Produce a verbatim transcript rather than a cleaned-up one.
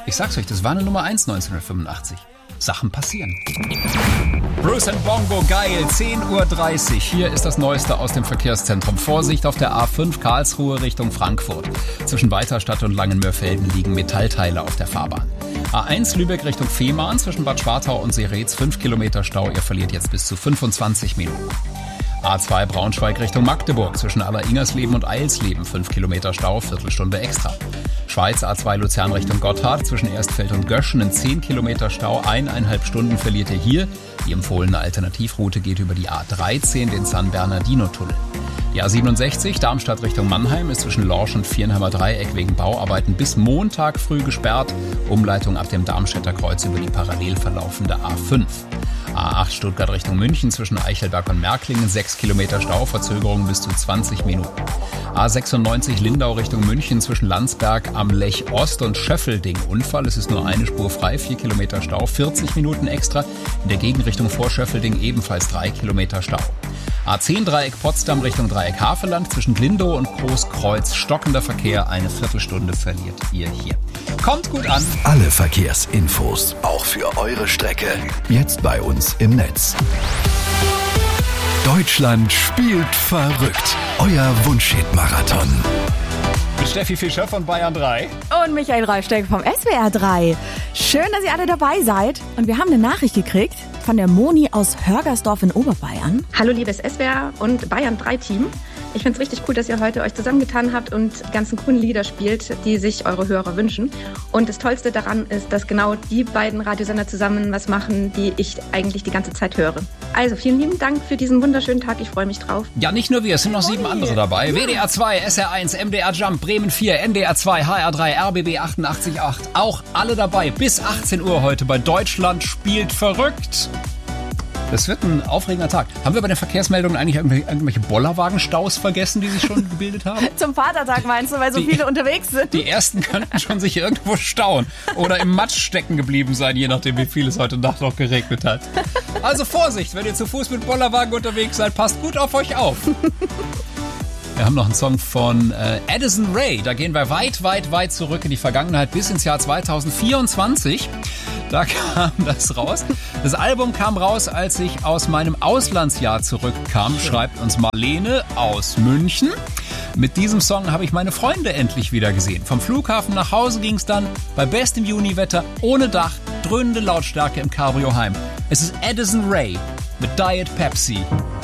Ich sag's euch, das war eine Nummer eins neunzehnhundertfünfundachtzig. Sachen passieren. Bruce and Bongo, geil, zehn Uhr dreißig. Hier ist das Neueste aus dem Verkehrszentrum. Vorsicht auf der A fünf Karlsruhe Richtung Frankfurt. Zwischen Weiterstadt und Langenmörfelden liegen Metallteile auf der Fahrbahn. A eins Lübeck Richtung Fehmarn zwischen Bad Schwartau und Seretz, fünf Kilometer Stau. Ihr verliert jetzt bis zu fünfundzwanzig Minuten. A zwei Braunschweig Richtung Magdeburg zwischen Aller-Ingersleben und Eilsleben, fünf Kilometer Stau, Viertelstunde extra. Schweiz A zwei Luzern Richtung Gotthard zwischen Erstfeld und Göschen, zehn Kilometer Stau, eineinhalb Stunden verliert ihr hier. Die empfohlene Alternativroute geht über die A dreizehn, den San Bernardino-Tunnel. Die A siebenundsechzig Darmstadt Richtung Mannheim ist zwischen Lorsch und Vierenheimer Dreieck wegen Bauarbeiten bis Montag früh gesperrt. Umleitung ab dem Darmstädter Kreuz über die parallel verlaufende A fünf. A acht Stuttgart Richtung München zwischen Eichelberg und Märklingen, sechs Kilometer Stau, Verzögerung bis zu zwanzig Minuten. A sechsundneunzig Lindau Richtung München zwischen Landsberg am Lech Ost und Schöffelding. Unfall, es ist nur eine Spur frei, vier Kilometer Stau, vierzig Minuten extra. In der Gegenrichtung vor Schöffelding ebenfalls drei Kilometer Stau. A zehn Dreieck Potsdam Richtung Dreieck Havelland zwischen Glindow und Großkreuz. Stockender Verkehr, eine Viertelstunde verliert ihr hier. Kommt gut an. Alle Verkehrsinfos, auch für eure Strecke, jetzt bei uns im Netz. Deutschland spielt verrückt. Euer Wunschhit-Marathon. Mit Steffi Fischer von Bayern drei. Und Michael Reifsteck vom S W R drei. Schön, dass ihr alle dabei seid. Und wir haben eine Nachricht gekriegt von der Moni aus Hörgersdorf in Oberbayern. Hallo liebes S W R und Bayern drei Team. Ich finde es richtig cool, dass ihr heute euch zusammengetan habt und die ganzen coolen Lieder spielt, die sich eure Hörer wünschen. Und das Tollste daran ist, dass genau die beiden Radiosender zusammen was machen, die ich eigentlich die ganze Zeit höre. Also vielen lieben Dank für diesen wunderschönen Tag. Ich freue mich drauf. Ja, nicht nur wir, es sind noch sieben andere dabei. W D R zwei, S R eins, M D R Jump, Bremen vier, N D R zwei, H R drei, R B B achtundachtzig Komma acht. Auch alle dabei bis achtzehn Uhr heute bei Deutschland spielt verrückt. Das wird ein aufregender Tag. Haben wir bei den Verkehrsmeldungen eigentlich irgendwelche, irgendwelche Bollerwagenstaus vergessen, die sich schon gebildet haben? Zum Vatertag meinst du, weil so die, viele unterwegs sind? Die ersten könnten schon sich irgendwo stauen oder im Matsch stecken geblieben sein, je nachdem, wie viel es heute Nacht noch geregnet hat. Also Vorsicht, wenn ihr zu Fuß mit Bollerwagen unterwegs seid, passt gut auf euch auf. Wir haben noch einen Song von äh, Addison Rae. Da gehen wir weit, weit, weit zurück in die Vergangenheit bis ins Jahr zweitausendvierundzwanzig. Da kam das raus. Das Album kam raus, als ich aus meinem Auslandsjahr zurückkam, schreibt uns Marlene aus München. Mit diesem Song habe ich meine Freunde endlich wieder gesehen. Vom Flughafen nach Hause ging es dann bei bestem Juniwetter, ohne Dach, dröhnende Lautstärke im Cabrio heim. Es ist Addison Rae mit Diet Pepsi.